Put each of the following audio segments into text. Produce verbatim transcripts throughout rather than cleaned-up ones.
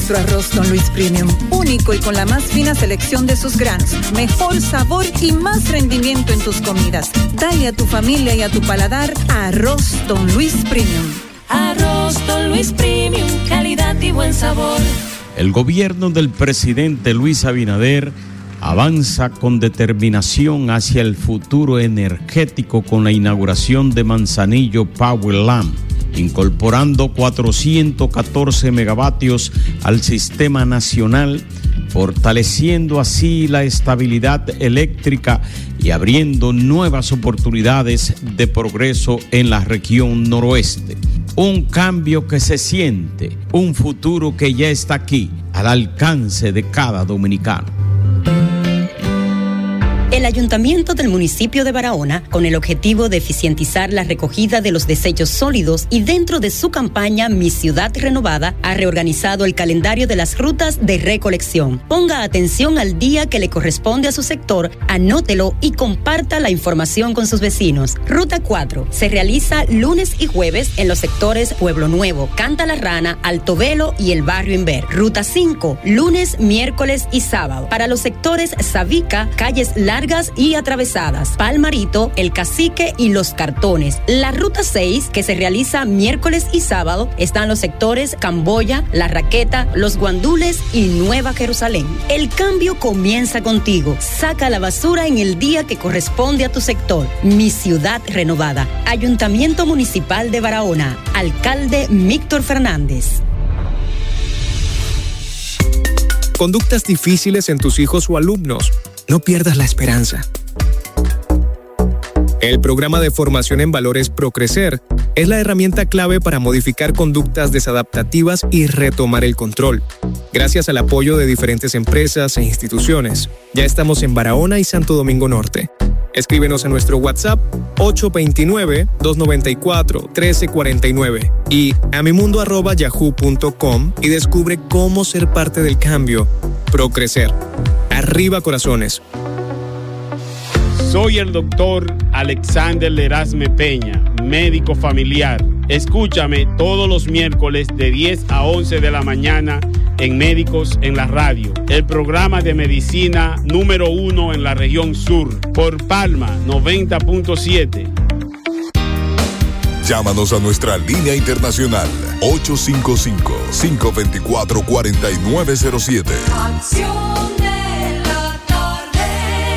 nuestro arroz Don Luis Premium, único y con la más fina selección de sus granos, mejor sabor y más rendimiento en tus comidas. Dale a tu familia y a tu paladar arroz Don Luis Premium. Arroz Don Luis Premium, calidad y buen sabor. El gobierno del presidente Luis Abinader avanza con determinación hacia el futuro energético con la inauguración de Manzanillo Powerland, incorporando cuatrocientos catorce megavatios al sistema nacional, fortaleciendo así la estabilidad eléctrica y abriendo nuevas oportunidades de progreso en la región noroeste. Un cambio que se siente, un futuro que ya está aquí, al alcance de cada dominicano. El Ayuntamiento del municipio de Barahona, con el objetivo de eficientizar la recogida de los desechos sólidos y dentro de su campaña Mi Ciudad Renovada, ha reorganizado el calendario de las rutas de recolección. Ponga atención al día que le corresponde a su sector, anótelo y comparta la información con sus vecinos. Ruta cuatro se realiza lunes y jueves en los sectores Pueblo Nuevo, Canta la Rana, Alto Velo y el Barrio Inver. Ruta cinco, lunes, miércoles y sábado, para los sectores Sabica, Calles Largas y atravesadas, Palmarito, El Cacique y Los Cartones. La ruta seis, que se realiza miércoles y sábado, están los sectores Camboya, La Raqueta, Los Guandules y Nueva Jerusalén. El cambio comienza contigo. Saca la basura en el día que corresponde a tu sector. Mi Ciudad Renovada. Ayuntamiento Municipal de Barahona. Alcalde Víctor Fernández. Conductas difíciles en tus hijos o alumnos. No pierdas la esperanza. El programa de formación en valores ProCrecer es la herramienta clave para modificar conductas desadaptativas y retomar el control. Gracias al apoyo de diferentes empresas e instituciones, ya estamos en Barahona y Santo Domingo Norte. Escríbenos a nuestro WhatsApp ocho dos nueve, dos nueve cuatro, uno tres cuatro nueve y a mimundo arroba yahoo punto com y descubre cómo ser parte del cambio. ProCrecer. Arriba corazones. Soy el doctor Alexander Lerasme Peña, médico familiar. Escúchame todos los miércoles de diez a once de la mañana en Médicos en la Radio, el programa de medicina número uno en la región sur, por Palma noventa punto siete. Llámanos a nuestra línea internacional ocho cinco cinco, cinco dos cuatro, cuatro nueve cero siete. Acción de la tarde.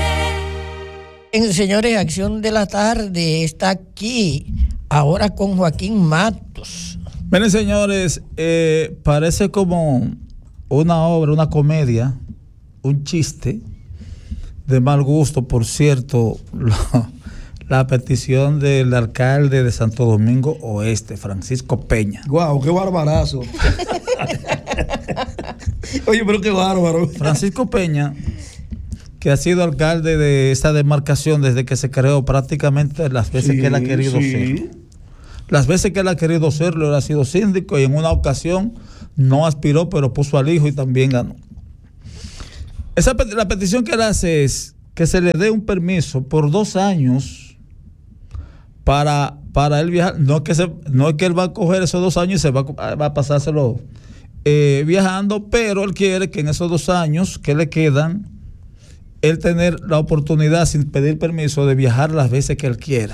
En señores, Acción de la Tarde está aquí ahora con Joaquín Matos. Miren, señores, eh, parece como una obra, una comedia, un chiste de mal gusto, por cierto, la, la petición del alcalde de Santo Domingo Oeste, Francisco Peña. Guau, qué barbarazo. Oye, pero qué bárbaro. Francisco Peña, que ha sido alcalde de esta demarcación desde que se creó, prácticamente las veces sí, que él ha querido sí. ser. Las veces que él ha querido serlo, él ha sido síndico y en una ocasión no aspiró, pero puso al hijo y también ganó. Esa, la petición que él hace es que se le dé un permiso por dos años para, para él viajar. No es que, se, no es que él va a coger esos dos años y se va, va a pasárselo eh, viajando, pero él quiere que en esos dos años que le quedan, él tener la oportunidad sin pedir permiso de viajar las veces que él quiera.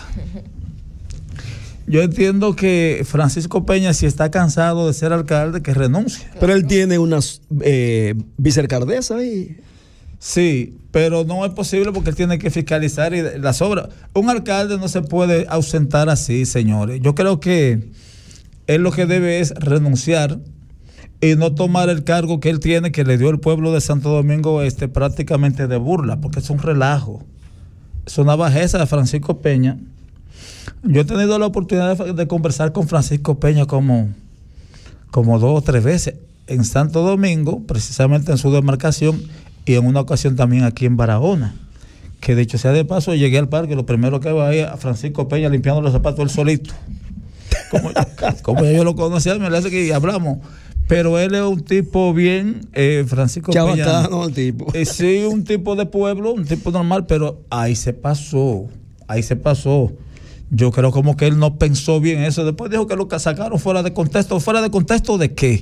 Yo entiendo que Francisco Peña, si está cansado de ser alcalde, que renuncie. Pero él tiene unas eh, vicealcaldesas ahí. Sí, pero no es posible porque él tiene que fiscalizar y las obras. Un alcalde no se puede ausentar así, señores. Yo creo que él lo que debe es renunciar y no tomar el cargo que él tiene, que le dio el pueblo de Santo Domingo Este, prácticamente de burla, porque es un relajo. Es una bajeza de Francisco Peña. Yo he tenido la oportunidad de, de conversar con Francisco Peña como, como dos o tres veces en Santo Domingo, precisamente en su demarcación, y en una ocasión también aquí en Barahona, que dicho sea de paso, llegué al parque, lo primero que va a Francisco Peña limpiando los zapatos él solito. Como, como yo lo conocía, me le hace que hablamos. Pero él es un tipo bien, eh, Francisco Peña. No, el tipo. Eh, sí, un tipo de pueblo, un tipo normal, pero ahí se pasó, ahí se pasó. Yo creo como que él no pensó bien eso. Después dijo que lo sacaron fuera de contexto. ¿Fuera de contexto de qué?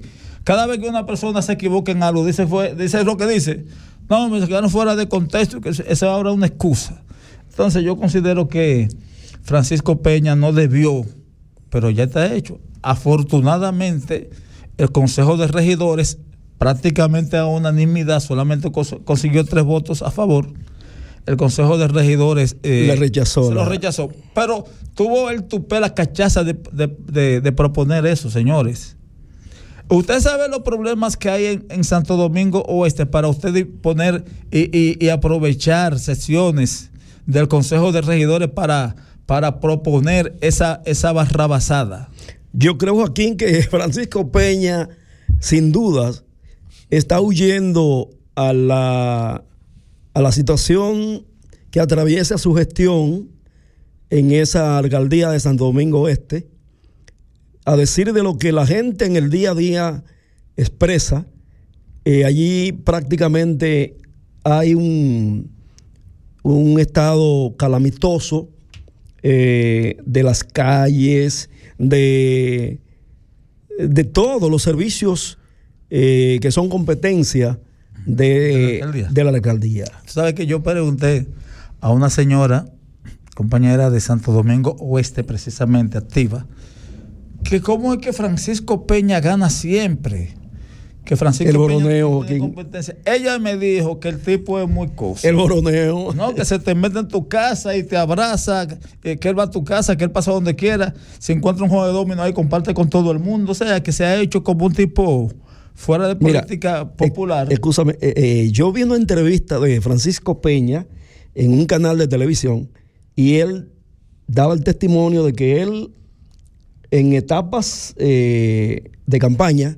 Cada vez que una persona se equivoca en algo, dice, fue, dice lo que dice. No, me quedaron fuera de contexto, que esa es ahora una excusa. Entonces yo considero que Francisco Peña no debió, pero ya está hecho. Afortunadamente, el Consejo de Regidores, prácticamente a unanimidad, solamente cons- consiguió tres votos a favor. El Consejo de Regidores eh, le rechazó. Se lo rechazó. Pero tuvo el tupé, la cachaza de, de, de, de proponer eso, señores. Usted sabe los problemas que hay en, en Santo Domingo Oeste para usted poner y, y, y aprovechar sesiones del Consejo de Regidores para, para proponer esa, esa barrabasada. Yo creo, Joaquín, que Francisco Peña, sin dudas, está huyendo a la, a la situación que atraviesa su gestión en esa alcaldía de Santo Domingo Oeste, a decir de lo que la gente en el día a día expresa. Eh, allí prácticamente hay un, un estado calamitoso eh, de las calles, de, de todos los servicios eh, que son competencia de, de, la alcaldía. de la alcaldía. Tú sabes que yo pregunté a una señora, compañera de Santo Domingo Oeste, precisamente activa, que cómo es que Francisco Peña gana siempre. Que Francisco el boroneo, Peña tiene competencia. Ella me dijo que el tipo es muy cosa. El boroneo. No, que se te mete en tu casa y te abraza, que, que él va a tu casa, que él pasa donde quiera. Si encuentra un juego de dominó ahí, comparte con todo el mundo. O sea, que se ha hecho como un tipo fuera de política Mira, popular. Eh, escúchame, eh, eh, yo vi una entrevista de Francisco Peña en un canal de televisión y él daba el testimonio de que él, en etapas eh, de campaña,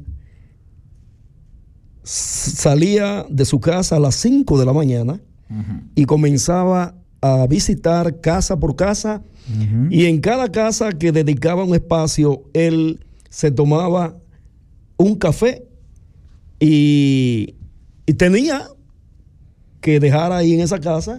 salía de su casa a las cinco de la mañana uh-huh. y comenzaba a visitar casa por casa uh-huh. y en cada casa que dedicaba un espacio, él se tomaba un café y, y tenía que dejar ahí en esa casa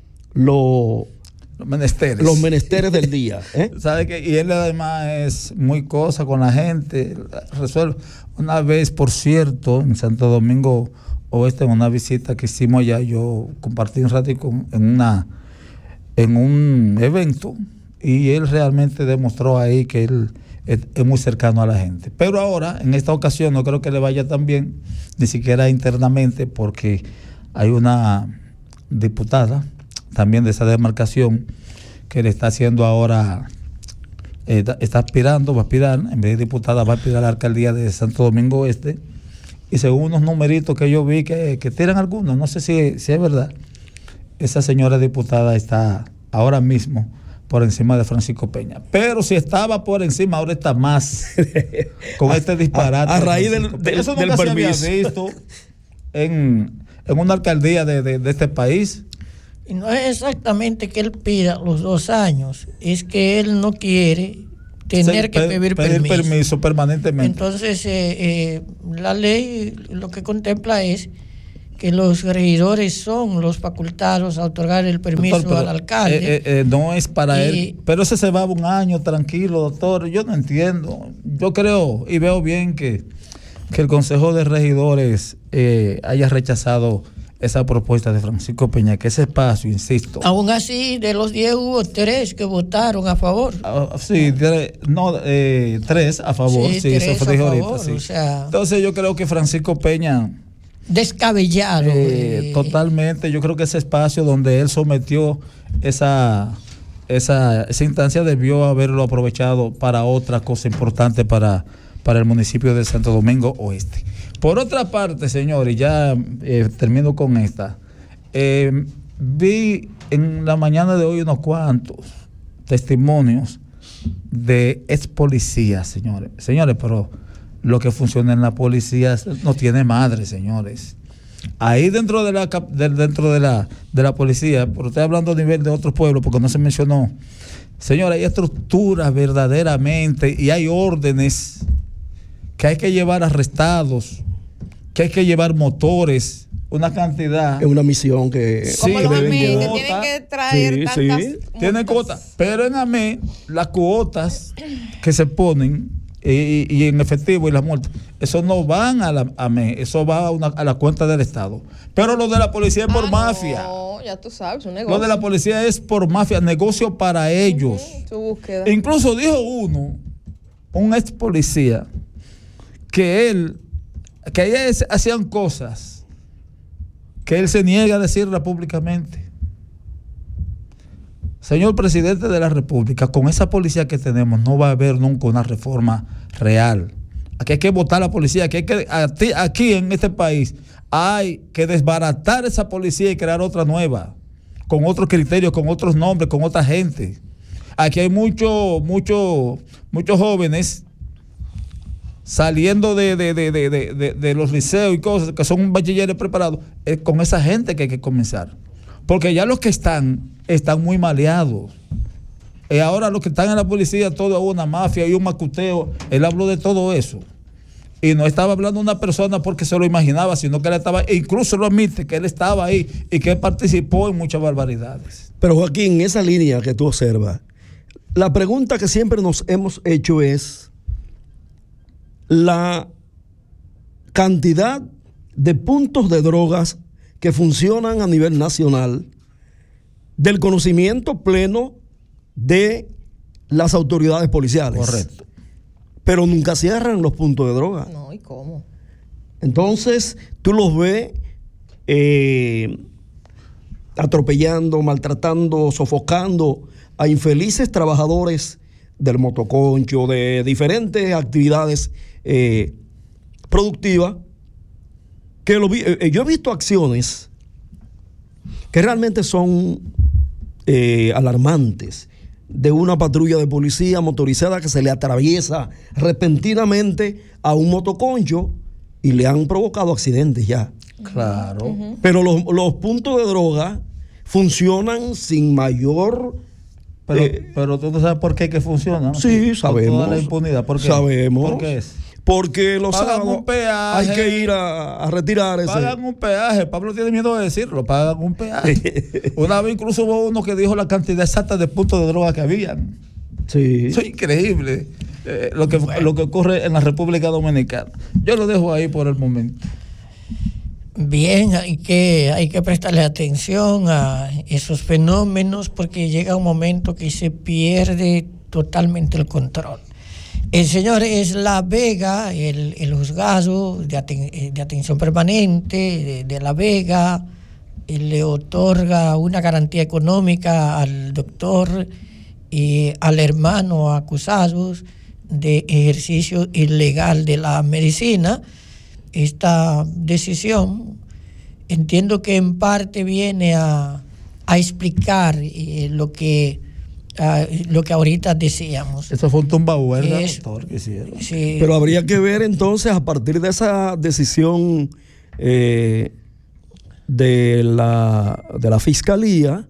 lo, los menesteres. Los menesteres del día. ¿eh? ¿Sabe qué? Y él además es muy cosa con la gente, resuelve. Una vez, por cierto, en Santo Domingo Oeste, en una visita que hicimos allá, yo compartí un ratito en, una, en un evento y él realmente demostró ahí que él es, es muy cercano a la gente. Pero ahora, en esta ocasión, no creo que le vaya tan bien, ni siquiera internamente, porque hay una diputada también de esa demarcación que le está haciendo ahora... Eh, está aspirando, va a aspirar, en vez de diputada, va a aspirar a la alcaldía de Santo Domingo Oeste. Y según unos numeritos que yo vi que, que tiran algunos, no sé si, si es verdad, esa señora diputada está ahora mismo por encima de Francisco Peña. Pero si estaba por encima, ahora está más con este disparate. A, a raíz del, del, Eso nunca del se permiso. había visto en, en una alcaldía de, de, de este país. Y no es exactamente que él pida los dos años, es que él no quiere tener sí, que pedir, pedir permiso. permiso permanentemente. Entonces, eh, eh, la ley lo que contempla es que los regidores son los facultados a otorgar el permiso doctor, pero, al alcalde. Eh, eh, no es para y, él, pero ese se va un año tranquilo, doctor. Yo no entiendo. Yo creo y veo bien que, que el Consejo de Regidores eh, haya rechazado esa propuesta de Francisco Peña, que ese espacio, insisto. Aún así, de los diez hubo tres que votaron a favor. Uh, sí, de, no, eh, tres a favor, sí, sí eso fue dijo ahorita. Sí. O sea, entonces yo creo que Francisco Peña... Descabellado. Eh, eh. Totalmente, yo creo que ese espacio donde él sometió esa, esa, esa instancia debió haberlo aprovechado para otra cosa importante para, para el municipio de Santo Domingo Oeste. Por otra parte, señores, ya eh, termino con esta. Eh, vi en la mañana de hoy unos cuantos testimonios de ex policías, señores. Señores, pero lo que funciona en la policía no tiene madre, señores. Ahí dentro de la de, dentro de la de la policía, pero estoy hablando a nivel de otros pueblos porque no se mencionó. Señores, hay estructuras verdaderamente y hay órdenes que hay que llevar arrestados, que hay que llevar motores, una cantidad. Es una misión que, sí, como que los deben amén, llevar. que tienen que traer sí, tantas sí. Tienen cuotas, pero en AME las cuotas que se ponen y, y en efectivo y las multas, eso no van a la a M E, eso va a, una, a la cuenta del Estado. Pero lo de la policía es por ah, mafia. No, ya tú sabes, un negocio. Lo de la policía es por mafia, negocio para ellos. Uh-huh, su búsqueda. E incluso dijo uno, un ex policía, que él, que ellos hacían cosas que él se niega a decirla públicamente. Señor presidente de la República, con esa policía que tenemos no va a haber nunca una reforma real. Aquí hay que votar a la policía, aquí, hay que, aquí en este país hay que desbaratar esa policía y crear otra nueva, con otros criterios, con otros nombres, con otra gente. Aquí hay muchos mucho, muchos jóvenes saliendo de, de, de, de, de, de los liceos y cosas, que son bachilleres preparados. Es con esa gente que hay que comenzar. Porque ya los que están, están muy maleados. Y ahora los que están en la policía, todo es una mafia y un macuteo. Él habló de todo eso. Y no estaba hablando de una persona porque se lo imaginaba, sino que él estaba, e incluso lo admite, que él estaba ahí y que él participó en muchas barbaridades. Pero Joaquín, en esa línea que tú observas, la pregunta que siempre nos hemos hecho es la cantidad de puntos de drogas que funcionan a nivel nacional, del conocimiento pleno de las autoridades policiales. Correcto. Pero nunca cierran los puntos de droga. No, ¿y cómo? Entonces, tú los ves eh, atropellando, maltratando, sofocando a infelices trabajadores del motoconcho, de diferentes actividades eh, productivas. Que lo vi, eh, yo he visto acciones que realmente son eh, alarmantes, de una patrulla de policía motorizada que se le atraviesa repentinamente a un motoconcho y le han provocado accidentes ya. Claro. Uh-huh. Pero los, los puntos de droga funcionan sin mayor... Pero, eh, pero tú no sabes por qué que funciona, ¿no? Sí, sabemos. Toda la impunidad. ¿Por qué? Sabemos. ¿Por qué es? Porque los pagan sábados un peaje, hay que ir a, a retirar ese. Pagan un peaje. Pablo tiene miedo de decirlo. Pagan un peaje. Una vez incluso hubo uno que dijo la cantidad exacta de puntos de droga que habían. Sí. Eso es increíble eh, lo, que, bueno. lo que ocurre en la República Dominicana. Yo lo dejo ahí por el momento. Bien, hay que, hay que prestarle atención a esos fenómenos porque llega un momento que se pierde totalmente el control. El señor es La Vega, el, el juzgado de, aten, de atención permanente de, de La Vega, le otorga una garantía económica al doctor y al hermano acusados de ejercicio ilegal de la medicina. Esta decisión entiendo que en parte viene a, a explicar eh, lo que Uh, lo que ahorita decíamos. Eso fue un tumbahuerga, es, doctor, que hicieron. Sí. Pero habría que ver entonces, a partir de esa decisión eh, de, la, de la Fiscalía,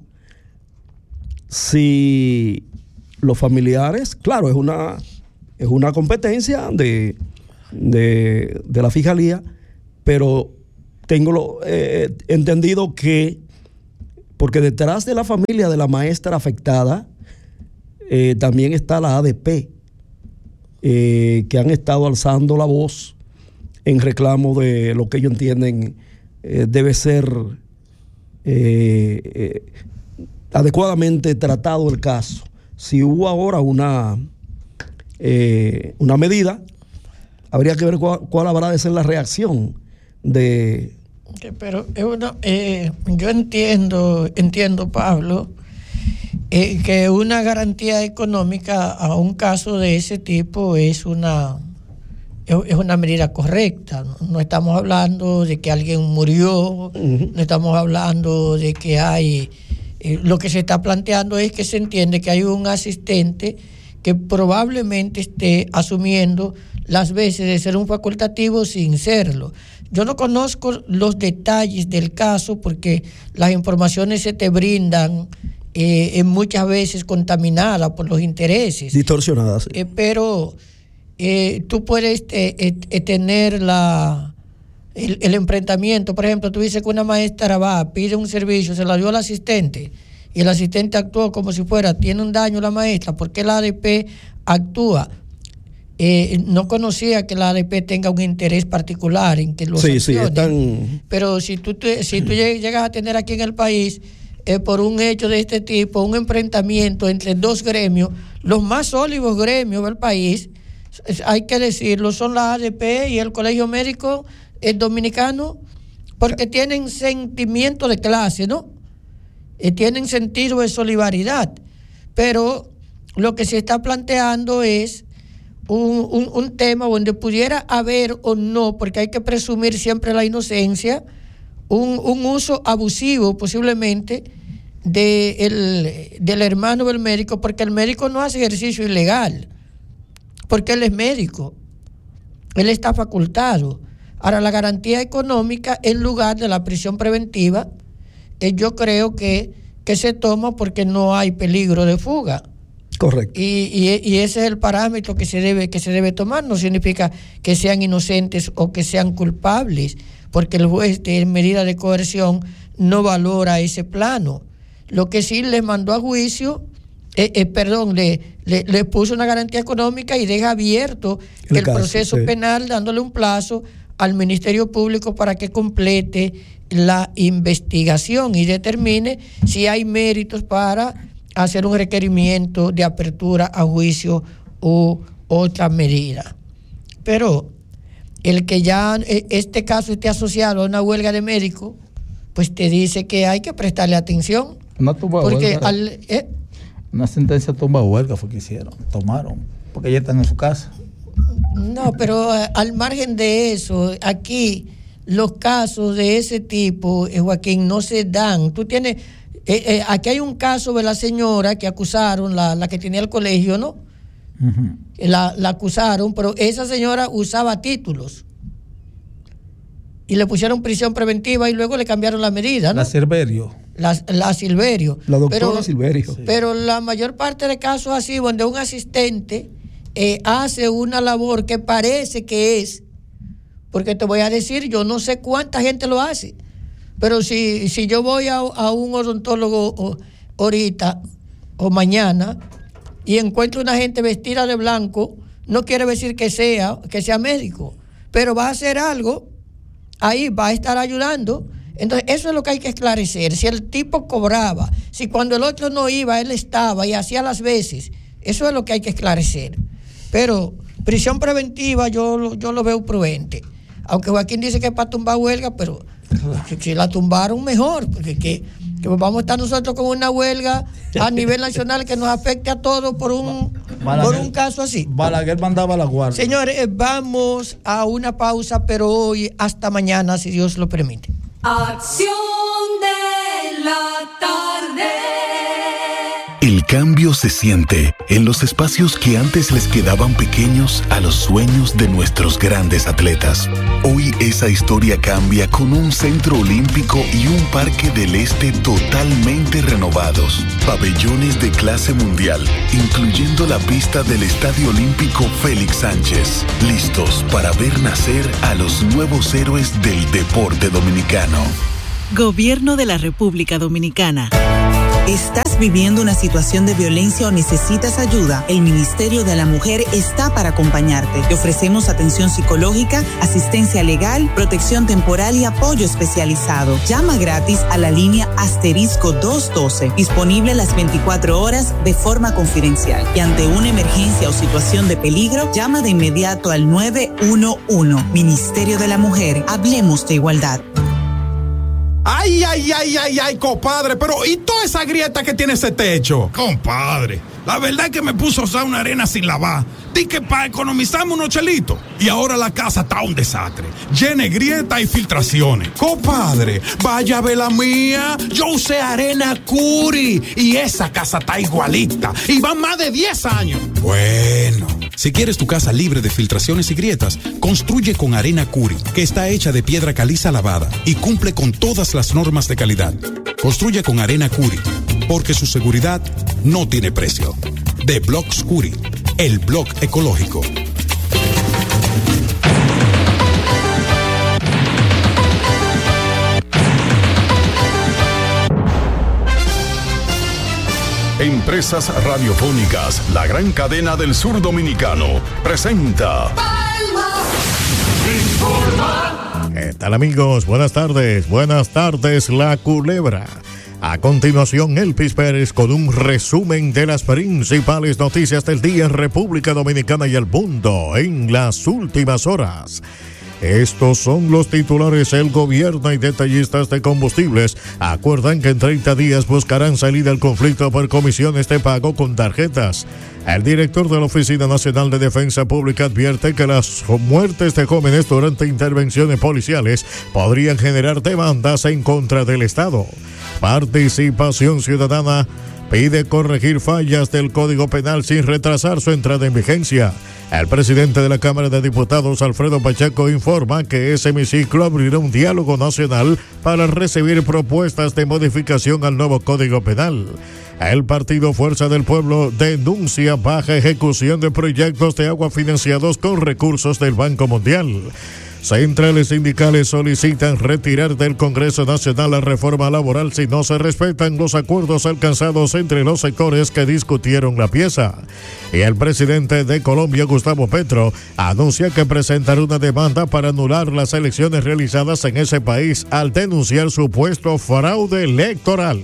si los familiares, claro, es una, es una competencia de, de, de la Fiscalía, pero tengo lo, eh, entendido que, porque detrás de la familia de la maestra afectada, Eh, también está la A D P, eh, que han estado alzando la voz en reclamo de lo que ellos entienden eh, debe ser eh, eh, adecuadamente tratado el caso. Si hubo ahora una, eh, una medida, habría que ver cuál, cuál habrá de ser la reacción de... Pero es una, eh, yo entiendo, entiendo, Pablo, Eh, que una garantía económica a un caso de ese tipo es una es una medida correcta. No, no estamos hablando de que alguien murió, uh-huh. no estamos hablando de que hay eh, lo que se está planteando es que se entiende que hay un asistente que probablemente esté asumiendo las veces de ser un facultativo sin serlo. Yo no conozco los detalles del caso porque las informaciones se te brindan Eh, muchas veces contaminada por los intereses. Distorsionadas. Sí. Eh, pero eh, tú puedes eh, eh, tener la, el, el enfrentamiento. Por ejemplo, tú dices que una maestra va, pide un servicio, se la dio al asistente y el asistente actuó como si fuera, tiene un daño la maestra. ¿Por qué la A D P actúa? Eh, no conocía que la A D P tenga un interés particular en que los sí, sí, están... pero si tú, te, si tú llegas a tener aquí en el país eh, por un hecho de este tipo, un enfrentamiento entre dos gremios, los más sólidos gremios del país, hay que decirlo, son la A D P y el Colegio Médico eh, Dominicano, porque tienen sentimiento de clase, ¿no? Eh, tienen sentido de solidaridad, pero lo que se está planteando es Un, un, un tema donde pudiera haber o no, porque hay que presumir siempre la inocencia, un, un uso abusivo posiblemente de el, del hermano del médico, porque el médico no hace ejercicio ilegal, porque él es médico, él está facultado. Ahora, la garantía económica en lugar de la prisión preventiva, eh, yo creo que, que se toma porque no hay peligro de fuga. Correcto. Y, y, y ese es el parámetro que se debe que se debe tomar. No significa que sean inocentes o que sean culpables, porque el juez en medida de coerción no valora ese plano. Lo que sí les mandó a juicio, eh, eh, perdón, le, le, le puso una garantía económica y deja abierto el, el caso, proceso sí. penal, dándole un plazo al Ministerio Público para que complete la investigación y determine si hay méritos para hacer un requerimiento de apertura a juicio u otra medida. Pero el que ya este caso esté asociado a una huelga de médicos, pues te dice que hay que prestarle atención. Una tumba porque huelga. Al, ¿eh? Una sentencia tumba huelga fue que hicieron, tomaron, porque ya están en su casa. No, pero al margen de eso, aquí los casos de ese tipo, eh, Joaquín, no se dan. Tú tienes... Eh, eh, aquí hay un caso de la señora que acusaron, la, la que tenía el colegio, ¿no? Uh-huh. La, la acusaron, pero esa señora usaba títulos y le pusieron prisión preventiva y luego le cambiaron la medida, ¿no? La Silverio. La, la Silverio. La doctora pero, Silverio. Sí. Pero la mayor parte de casos así, donde un asistente eh, hace una labor que parece que es, porque te voy a decir, yo no sé cuánta gente lo hace. Pero si, si yo voy a, a un odontólogo o, ahorita o mañana y encuentro una gente vestida de blanco, no quiere decir que sea, que sea médico, pero va a hacer algo, ahí va a estar ayudando. Entonces, eso es lo que hay que esclarecer. Si el tipo cobraba, si cuando el otro no iba, él estaba y hacía las veces, eso es lo que hay que esclarecer. Pero prisión preventiva yo, yo lo veo prudente. Aunque Joaquín dice que es para tumbar huelga, pero si, si la tumbaron mejor, porque que, que vamos a estar nosotros con una huelga a nivel nacional que nos afecte a todos por un, Balaguer, por un caso así. Balaguer mandaba la guardia. Señores, vamos a una pausa, pero hoy hasta mañana, si Dios lo permite. Acción de la tarde. El cambio se siente en los espacios que antes les quedaban pequeños a los sueños de nuestros grandes atletas. Hoy esa historia cambia con un centro olímpico y un parque del este totalmente renovados. Pabellones de clase mundial, incluyendo la pista del Estadio Olímpico Félix Sánchez. Listos para ver nacer a los nuevos héroes del deporte dominicano. Gobierno de la República Dominicana. ¿Estás viviendo una situación de violencia o necesitas ayuda? El Ministerio de la Mujer está para acompañarte. Te ofrecemos atención psicológica, asistencia legal, protección temporal y apoyo especializado. Llama gratis a la línea asterisco doscientos doce, disponible las veinticuatro horas de forma confidencial. Y ante una emergencia o situación de peligro, llama de inmediato al nueve uno uno. Ministerio de la Mujer, hablemos de igualdad. Ay, ay, ay, ay, ay, compadre, pero ¿y toda esa grieta que tiene ese techo? Compadre, la verdad es que me puso a usar una arena sin lavar. Di que para economizarme unos chelitos. Y ahora la casa está un desastre. Llena de grietas y filtraciones. Compadre, vaya a ver la mía. Yo usé arena Curi y esa casa está igualita. Y van más de diez años. Bueno, si quieres tu casa libre de filtraciones y grietas, construye con arena Curi, que está hecha de piedra caliza lavada y cumple con todas las normas de calidad. Construye con arena Curi, porque su seguridad no tiene precio. De Blocks Curi, el blog ecológico. Entre Empresas Radiofónicas, la gran cadena del sur dominicano, presenta ¿Qué tal, amigos? Buenas tardes, buenas tardes, La Culebra. A continuación, Elvis Pérez con un resumen de las principales noticias del día en República Dominicana y el mundo en las últimas horas. Estos son los titulares. El gobierno y detallistas de combustibles acuerdan que en treinta días buscarán salida al conflicto por comisiones de pago con tarjetas. El director de la Oficina Nacional de Defensa Pública advierte que las muertes de jóvenes durante intervenciones policiales podrían generar demandas en contra del Estado. Participación Ciudadana pide corregir fallas del Código Penal sin retrasar su entrada en vigencia. El presidente de la Cámara de Diputados, Alfredo Pacheco, informa que ese hemiciclo abrirá un diálogo nacional para recibir propuestas de modificación al nuevo Código Penal. El partido Fuerza del Pueblo denuncia baja ejecución de proyectos de agua financiados con recursos del Banco Mundial. Centrales sindicales solicitan retirar del Congreso Nacional la reforma laboral si no se respetan los acuerdos alcanzados entre los sectores que discutieron la pieza. Y el presidente de Colombia, Gustavo Petro, anuncia que presentará una demanda para anular las elecciones realizadas en ese país al denunciar supuesto fraude electoral.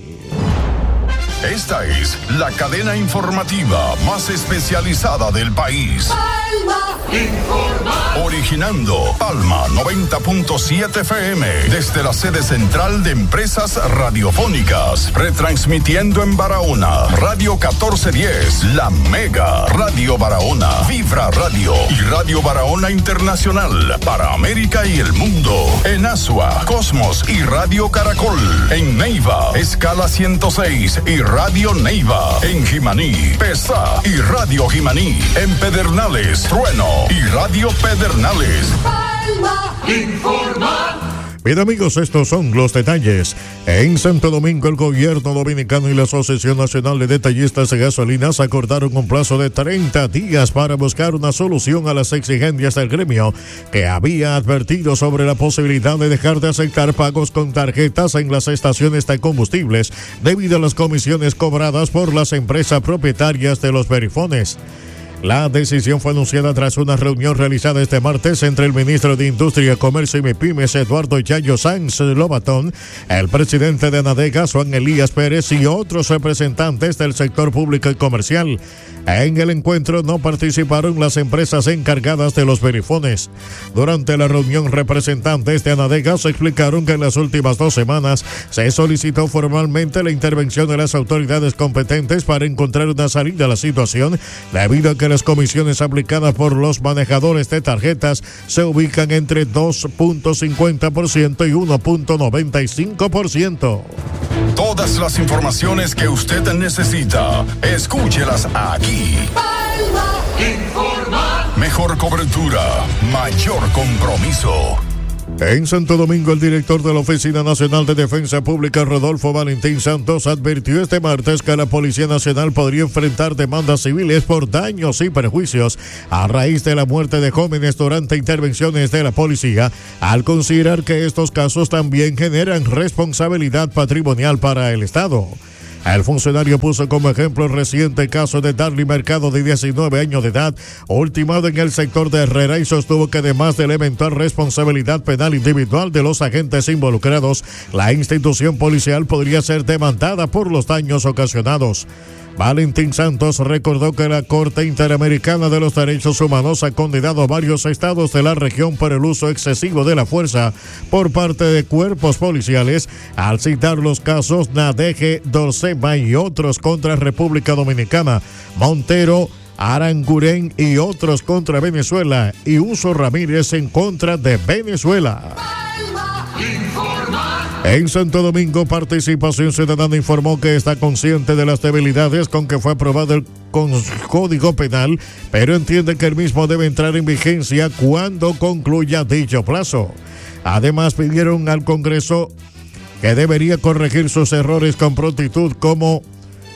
Esta es la cadena informativa más especializada del país. Palma Informa. Originando Palma noventa punto siete F M desde la sede central de Empresas Radiofónicas. Retransmitiendo en Barahona, Radio catorce diez, La Mega, Radio Barahona, Vibra Radio y Radio Barahona Internacional para América y el mundo. En Asua, Cosmos y Radio Caracol. En Neiva, Escala ciento seis y Radio Neiva. En Jimaní, Pesa y Radio Jimaní. En Pedernales, Trueno y Radio Pedernales. Palma Informa. Bien, amigos, estos son los detalles. En Santo Domingo, el gobierno dominicano y la Asociación Nacional de Detallistas de Gasolinas acordaron un plazo de treinta días para buscar una solución a las exigencias del gremio, que había advertido sobre la posibilidad de dejar de aceptar pagos con tarjetas en las estaciones de combustibles debido a las comisiones cobradas por las empresas propietarias de los verifones. La decisión fue anunciada tras una reunión realizada este martes entre el ministro de Industria, Comercio y MIPYMES, Eduardo Yayo Sanz Lobatón, el presidente de ANADEGA, Juan Elías Pérez, y otros representantes del sector público y comercial. En el encuentro no participaron las empresas encargadas de los verifones. Durante la reunión, representantes de ANADEGA se explicaron que en las últimas dos semanas se solicitó formalmente la intervención de las autoridades competentes para encontrar una salida a la situación, debido a que las comisiones aplicadas por los manejadores de tarjetas se ubican entre dos punto cincuenta por ciento y uno punto noventa y cinco por ciento. Todas las informaciones que usted necesita, escúchelas aquí. Palma Informa. Mejor cobertura, mayor compromiso. En Santo Domingo, el director de la Oficina Nacional de Defensa Pública, Rodolfo Valentín Santos, advirtió este martes que la Policía Nacional podría enfrentar demandas civiles por daños y perjuicios a raíz de la muerte de jóvenes durante intervenciones de la policía, al considerar que estos casos también generan responsabilidad patrimonial para el Estado. El funcionario puso como ejemplo el reciente caso de Darly Mercado, de diecinueve años de edad, ultimado en el sector de Herrera, y sostuvo que además de la eventual responsabilidad penal individual de los agentes involucrados, la institución policial podría ser demandada por los daños ocasionados. Valentín Santos recordó que la Corte Interamericana de los Derechos Humanos ha condenado a varios estados de la región por el uso excesivo de la fuerza por parte de cuerpos policiales, al citar los casos Nadeje, Dorsema y otros contra República Dominicana, Montero, Aranguren y otros contra Venezuela, y Uso Ramírez en contra de Venezuela. En Santo Domingo, Participación Ciudadana informó que está consciente de las debilidades con que fue aprobado el Código Penal, pero entiende que el mismo debe entrar en vigencia cuando concluya dicho plazo. Además, pidieron al Congreso que debería corregir sus errores con prontitud, como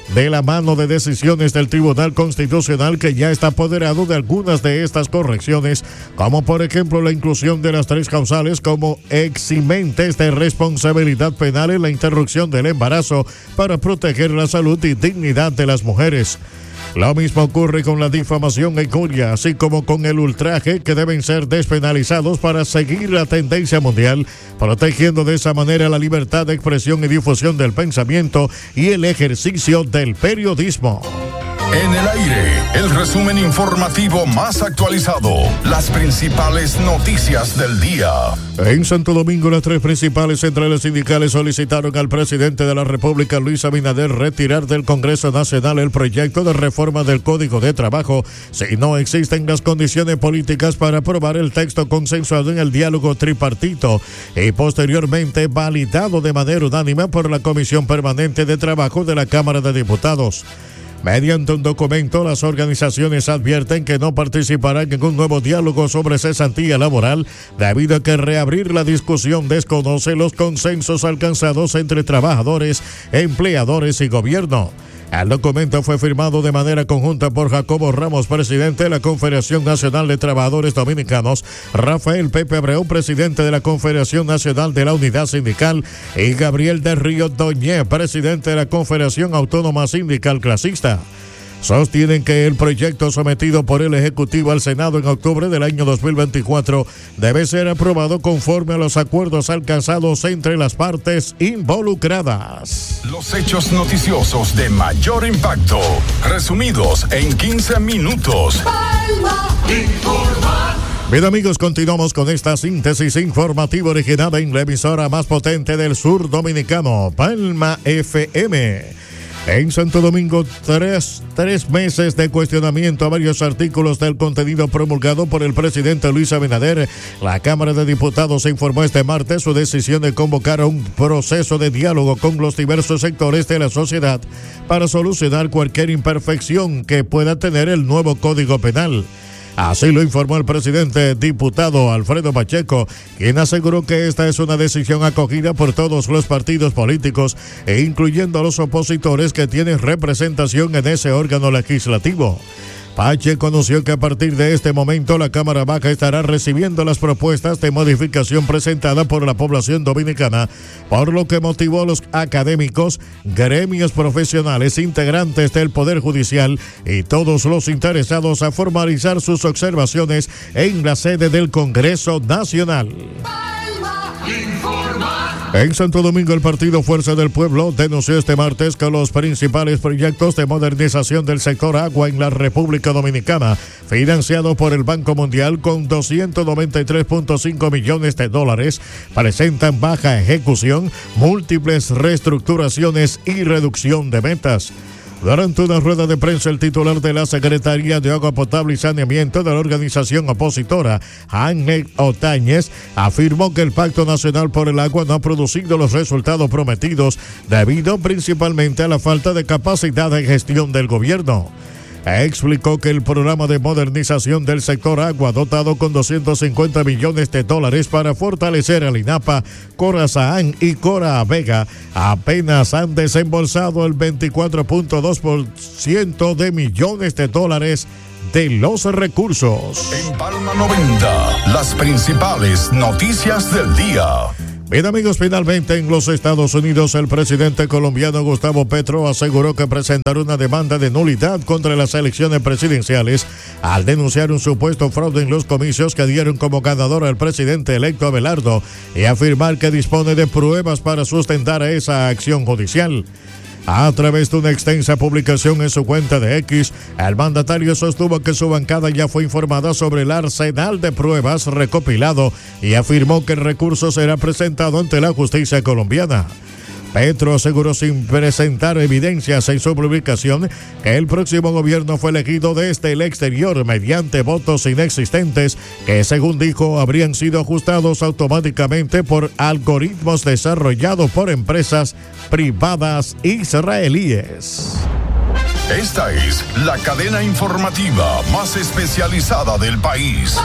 de la mano de decisiones del Tribunal Constitucional, que ya está apoderado de algunas de estas correcciones, como por ejemplo la inclusión de las tres causales como eximentes de responsabilidad penal en la interrupción del embarazo para proteger la salud y dignidad de las mujeres. Lo mismo ocurre con la difamación e injuria, así como con el ultraje, que deben ser despenalizados para seguir la tendencia mundial, protegiendo de esa manera la libertad de expresión y difusión del pensamiento y el ejercicio del periodismo. En el aire, el resumen informativo más actualizado, las principales noticias del día. En Santo Domingo, las tres principales centrales sindicales solicitaron al presidente de la República, Luis Abinader, retirar del Congreso Nacional el proyecto de reforma del Código de Trabajo si no existen las condiciones políticas para aprobar el texto consensuado en el diálogo tripartito y posteriormente validado de manera unánime por la Comisión Permanente de Trabajo de la Cámara de Diputados. Mediante un documento, las organizaciones advierten que no participarán en un nuevo diálogo sobre cesantía laboral, debido a que reabrir la discusión desconoce los consensos alcanzados entre trabajadores, empleadores y gobierno. El documento fue firmado de manera conjunta por Jacobo Ramos, presidente de la Confederación Nacional de Trabajadores Dominicanos, Rafael Pepe Abreu, presidente de la Confederación Nacional de la Unidad Sindical, y Gabriel de Río Doñé, presidente de la Confederación Autónoma Sindical Clasista. Sostienen que el proyecto sometido por el Ejecutivo al Senado en octubre del año dos mil veinticuatro debe ser aprobado conforme a los acuerdos alcanzados entre las partes involucradas. Los hechos noticiosos de mayor impacto, resumidos en quince minutos. Palma Informa. Bien, amigos, continuamos con esta síntesis informativa originada en la emisora más potente del sur dominicano, Palma F M. En Santo Domingo, tres, tres meses de cuestionamiento a varios artículos del contenido promulgado por el presidente Luis Abinader. La Cámara de Diputados informó este martes su decisión de convocar a un proceso de diálogo con los diversos sectores de la sociedad para solucionar cualquier imperfección que pueda tener el nuevo Código Penal. Así lo informó el presidente diputado Alfredo Pacheco, quien aseguró que esta es una decisión acogida por todos los partidos políticos, e incluyendo a los opositores que tienen representación en ese órgano legislativo. Pacheco anunció que a partir de este momento la Cámara Baja estará recibiendo las propuestas de modificación presentadas por la población dominicana, por lo que motivó a los académicos, gremios profesionales, integrantes del Poder Judicial y todos los interesados a formalizar sus observaciones en la sede del Congreso Nacional. En Santo Domingo, el partido Fuerza del Pueblo denunció este martes que los principales proyectos de modernización del sector agua en la República Dominicana, financiados por el Banco Mundial con doscientos noventa y tres punto cinco millones de dólares, presentan baja ejecución, múltiples reestructuraciones y reducción de metas. Durante una rueda de prensa, el titular de la Secretaría de Agua Potable y Saneamiento de la organización opositora, Ángel Otañez, afirmó que el Pacto Nacional por el Agua no ha producido los resultados prometidos debido principalmente a la falta de capacidad de gestión del gobierno. Explicó que el programa de modernización del sector agua, dotado con doscientos cincuenta millones de dólares para fortalecer al INAPA, Corazán y Cora Vega, apenas han desembolsado el veinticuatro punto dos por ciento de millones de dólares de los recursos. En Palma noventa, las principales noticias del día. Bien, amigos, finalmente en los Estados Unidos, el presidente colombiano Gustavo Petro aseguró que presentará una demanda de nulidad contra las elecciones presidenciales al denunciar un supuesto fraude en los comicios que dieron como ganador al presidente electo Abelardo y afirmar que dispone de pruebas para sustentar esa acción judicial. A través de una extensa publicación en su cuenta de X, el mandatario sostuvo que su bancada ya fue informada sobre el arsenal de pruebas recopilado y afirmó que el recurso será presentado ante la justicia colombiana. Petro aseguró sin presentar evidencias en su publicación que el próximo gobierno fue elegido desde el exterior mediante votos inexistentes que, según dijo, habrían sido ajustados automáticamente por algoritmos desarrollados por empresas privadas israelíes. Esta es la cadena informativa más especializada del país.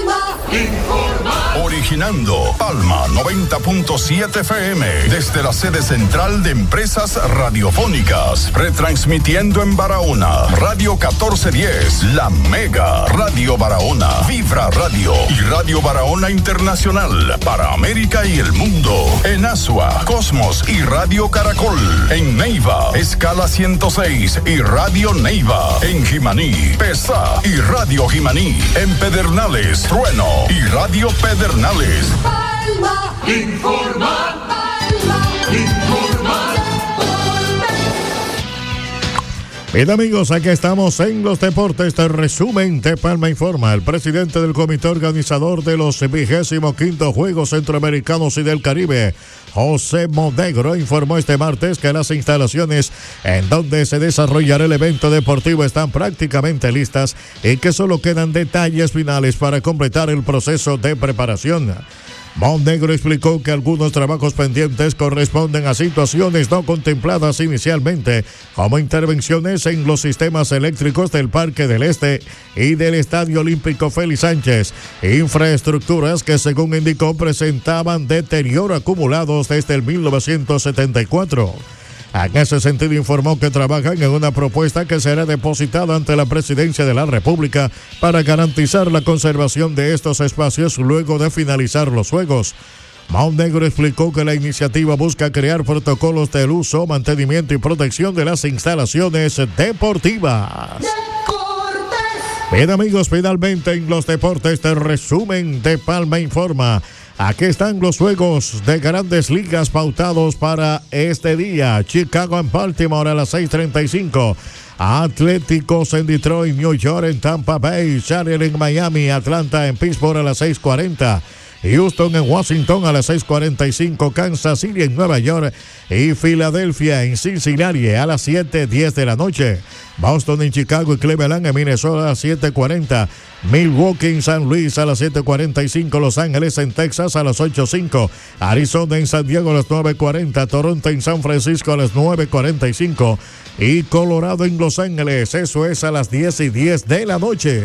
Originando Palma noventa punto siete F M desde la sede central de Empresas Radiofónicas, retransmitiendo en Barahona Radio catorce diez, La Mega, Radio Barahona, Vibra Radio y Radio Barahona Internacional para América y el mundo. En Asua, Cosmos y Radio Caracol. En Neiva, Escala ciento seis y Radio Neiva. En Jimaní, Pesa y Radio Jimaní. En Pedernales, Trueno y Radio Pedernales. Palma informa, Palma informa. Bien amigos, aquí estamos en los deportes. Este resumen de Palma Informa. El presidente del comité organizador de los vigésimo quinto Juegos Centroamericanos y del Caribe, José Monegro, informó este martes que las instalaciones en donde se desarrollará el evento deportivo están prácticamente listas y que solo quedan detalles finales para completar el proceso de preparación. Monegro explicó que algunos trabajos pendientes corresponden a situaciones no contempladas inicialmente, como intervenciones en los sistemas eléctricos del Parque del Este y del Estadio Olímpico Félix Sánchez, infraestructuras que según indicó presentaban deterioro acumulados desde el mil novecientos setenta y cuatro. En ese sentido informó que trabajan en una propuesta que será depositada ante la Presidencia de la República para garantizar la conservación de estos espacios luego de finalizar los Juegos. Monegro explicó que la iniciativa busca crear protocolos del uso, mantenimiento y protección de las instalaciones deportivas. Bien amigos, finalmente en los deportes de resumen de Palma Informa. Aquí están los juegos de Grandes Ligas pautados para este día. Chicago en Baltimore a las seis treinta y cinco. Atléticos en Detroit, New York en Tampa Bay. Charlotte en Miami. Atlanta en Pittsburgh a las seis cuarenta. Houston en Washington a las seis cuarenta y cinco, Kansas City en Nueva York y Filadelfia en Cincinnati a las siete diez de la noche. Boston en Chicago y Cleveland en Minnesota a las siete cuarenta. Milwaukee en San Luis a las siete cuarenta y cinco. Los Ángeles en Texas a las ocho cinco. Arizona en San Diego a las nueve cuarenta. Toronto en San Francisco a las nueve cuarenta y cinco. Y Colorado en Los Ángeles, eso es a las diez y diez de la noche.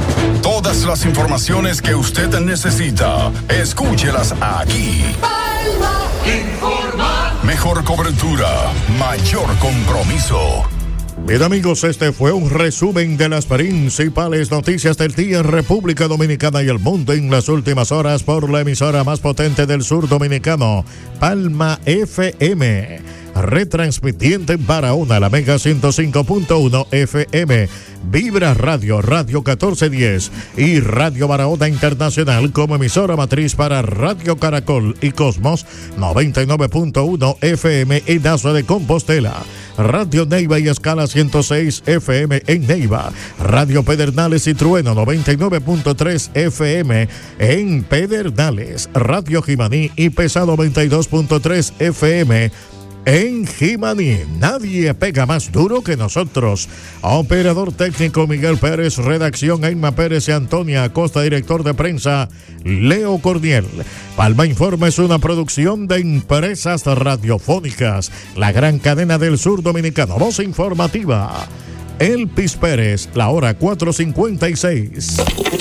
Todas las informaciones que usted necesita, escúchelas aquí. Palma informa. Mejor cobertura, mayor compromiso. Bien amigos, este fue un resumen de las principales noticias del día en República Dominicana y el mundo en las últimas horas por la emisora más potente del sur dominicano, Palma F M. Retransmitiendo en Barahona, la Mega ciento cinco punto uno F M, Vibra Radio, Radio catorce diez y Radio Barahona Internacional como emisora matriz para Radio Caracol y Cosmos noventa y nueve punto uno F M en Asua de Compostela. Radio Neiva y Escala ciento seis F M en Neiva. Radio Pedernales y Trueno noventa y nueve punto tres F M en Pedernales. Radio Jimaní y Pesa noventa y dos punto tres F M en Jimaní. Nadie pega más duro que nosotros. Operador técnico Miguel Pérez, redacción Emma Pérez y Antonia Acosta, director de prensa Leo Cordiel. Palma Informa es una producción de Empresas Radiofónicas, la gran cadena del sur dominicano. Voz informativa, Elpis Pérez, la hora cuatro cincuenta y seis.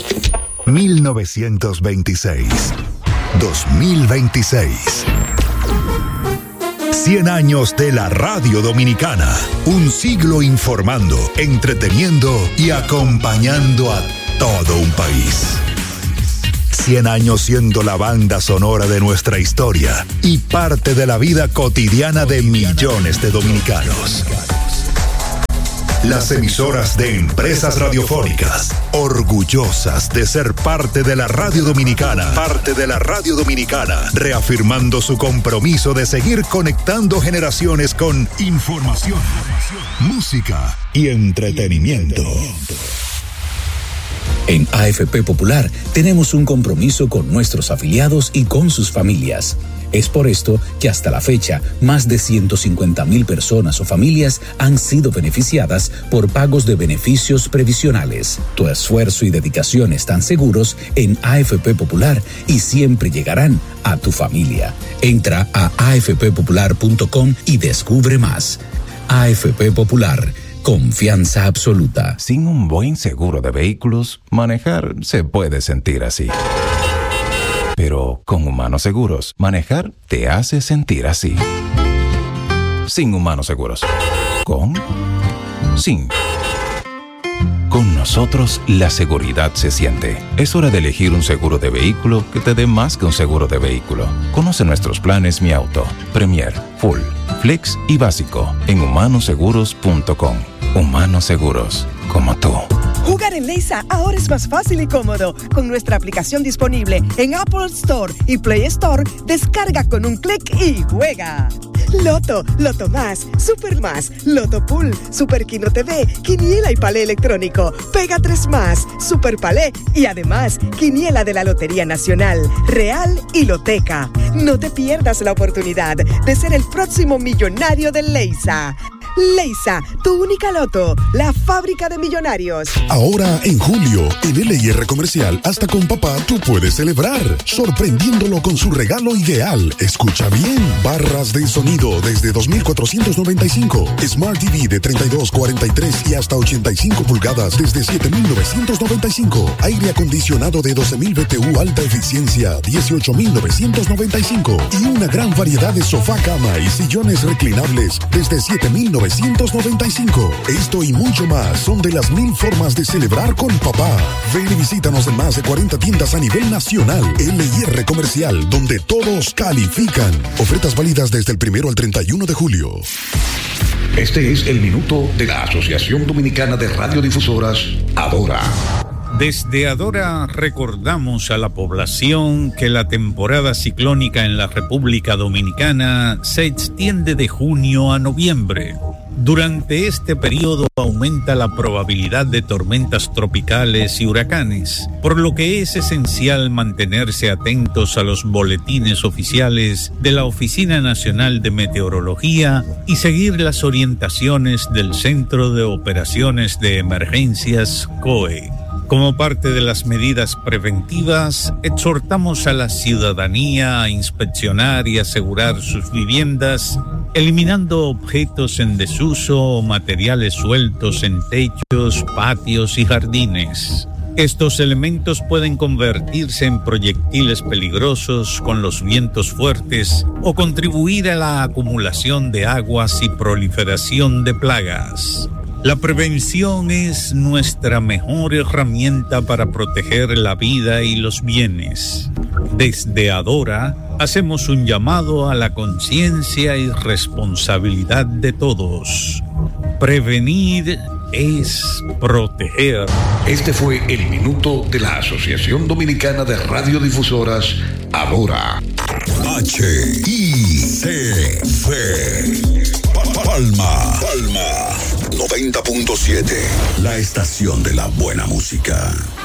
mil novecientos veintiséis, dos mil veintiséis. cien años de la radio dominicana. Un siglo informando, entreteniendo y acompañando a todo un país. cien años siendo la banda sonora de nuestra historia y parte de la vida cotidiana de millones de dominicanos. Las emisoras de Empresas Radiofónicas, orgullosas de ser parte de la radio dominicana, parte de la radio dominicana, reafirmando su compromiso de seguir conectando generaciones con información, música y entretenimiento. En A F P Popular tenemos un compromiso con nuestros afiliados y con sus familias. Es por esto que hasta la fecha, más de ciento cincuenta mil personas o familias han sido beneficiadas por pagos de beneficios previsionales. Tu esfuerzo y dedicación están seguros en A F P Popular y siempre llegarán a tu familia. Entra a a f p popular punto com y descubre más. A F P Popular, confianza absoluta. Sin un buen seguro de vehículos, manejar se puede sentir así. Pero con Humanos Seguros, manejar te hace sentir así. Sin Humanos Seguros. Con. Sin. Con nosotros, la seguridad se siente. Es hora de elegir un seguro de vehículo que te dé más que un seguro de vehículo. Conoce nuestros planes Mi Auto, Premier, Full, Flex y Básico en humanos seguros punto com. Humanos Seguros, como tú. Jugar en Leisa ahora es más fácil y cómodo. Con nuestra aplicación disponible en Apple Store y Play Store, descarga con un clic y juega. Loto, Loto Más, Super Más, Loto Pool, Super Kino T V, Quiniela y Palé Electrónico, Pega tres Más, Super Palé y además Quiniela de la Lotería Nacional, Real y Loteca. No te pierdas la oportunidad de ser el próximo millonario de Leisa. Leisa, tu única loto, la fábrica de millonarios. Ahora en julio, en L I R Comercial, hasta con papá tú puedes celebrar, sorprendiéndolo con su regalo ideal. Escucha bien, barras de sonido desde dos mil cuatrocientos noventa y cinco, Smart T V de treinta y dos, cuarenta y tres y hasta ochenta y cinco pulgadas desde siete mil novecientos noventa y cinco, aire acondicionado de doce mil B T U alta eficiencia, dieciocho mil novecientos noventa y cinco y una gran variedad de sofá, cama y sillones reclinables desde siete mil novecientos noventa y cinco. Esto y mucho más son de las mil formas de celebrar con papá. Ven y visítanos en más de cuarenta tiendas a nivel nacional. L I R Comercial, donde todos califican. Ofertas válidas desde el primero al treinta y uno de julio. Este es el minuto de la Asociación Dominicana de Radiodifusoras, Adora. Desde Adora recordamos a la población que la temporada ciclónica en la República Dominicana se extiende de junio a noviembre. Durante este periodo aumenta la probabilidad de tormentas tropicales y huracanes, por lo que es esencial mantenerse atentos a los boletines oficiales de la Oficina Nacional de Meteorología y seguir las orientaciones del Centro de Operaciones de Emergencias C O E. Como parte de las medidas preventivas, exhortamos a la ciudadanía a inspeccionar y asegurar sus viviendas, eliminando objetos en desuso o materiales sueltos en techos, patios y jardines. Estos elementos pueden convertirse en proyectiles peligrosos con los vientos fuertes o contribuir a la acumulación de aguas y proliferación de plagas. La prevención es nuestra mejor herramienta para proteger la vida y los bienes. Desde Adora, hacemos un llamado a la conciencia y responsabilidad de todos. Prevenir es proteger. Este fue el minuto de la Asociación Dominicana de Radiodifusoras, Adora. H I C C Palma. Palma noventa punto siete. La estación de la buena música.